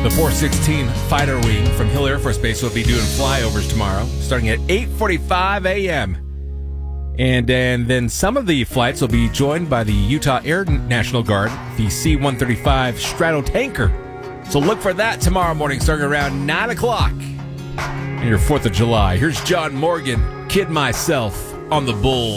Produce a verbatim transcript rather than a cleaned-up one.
The four sixteen Fighter Wing from Hill Air Force Base will be doing flyovers tomorrow, starting at eight forty-five a.m. And, and then some of the flights will be joined by the Utah Air National Guard, the C one thirty-five Stratotanker. So look for that tomorrow morning, starting around nine o'clock on your fourth of July. Here's John Morgan, Kid Myself, on the Bull.